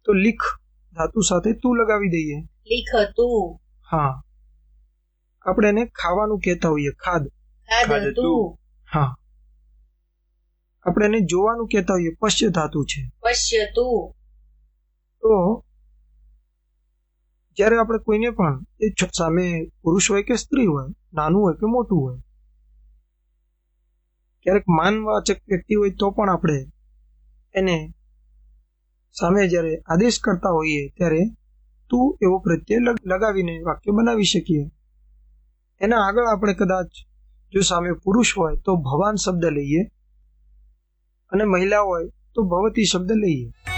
તો લીખ ધાતુ સાથે તું લગાવી દઈએ, લીખ તું. હા. આપણે એને ખાવાનું કહેતા હોઈએ, ખાદ, ખાદ તું. હા. આપણે એને જોવાનું કહેતા હોઈએ, પશ્ય ધાતુ છે, પશ્ય તું. તો જ્યારે આપણે કોઈને પણ એ સામે પુરુષ હોય કે સ્ત્રી હોય, નાનું હોય કે મોટું હોય, ક્યારેક માનવાચક વ્યક્તિ હોય તો પણ આપણે એને સામે જ્યારે આદેશ કરતા હોઈએ ત્યારે તું એવો પ્રત્યય લગાવીને વાક્ય બનાવી શકીએ. એના આગળ આપણે કદાચ જો સામે પુરુષ હોય તો ભવાન શબ્દ લઈએ અને મહિલા હોય તો ભવતી શબ્દ લઈએ.